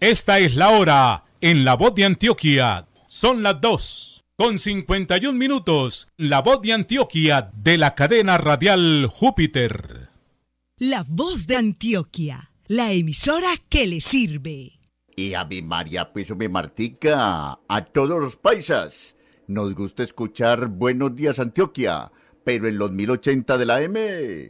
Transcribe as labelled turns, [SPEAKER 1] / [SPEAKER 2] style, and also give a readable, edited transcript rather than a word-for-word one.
[SPEAKER 1] Esta es la hora en La Voz de Antioquia. Son las 2:51. La Voz de Antioquia de la cadena radial Júpiter.
[SPEAKER 2] La Voz de Antioquia, la emisora que le sirve.
[SPEAKER 3] Y a mi María, pues me Martica, a todos los paisas. Nos gusta escuchar Buenos Días Antioquia, pero en los 1080 de la M.